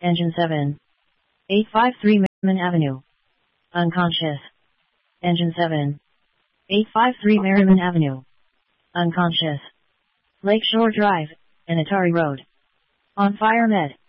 Engine 7. 853 Merriman Avenue. Unconscious. Engine 7. 853 Merriman Avenue. Unconscious. Lakeshore Drive, and Atari Road. On fire med.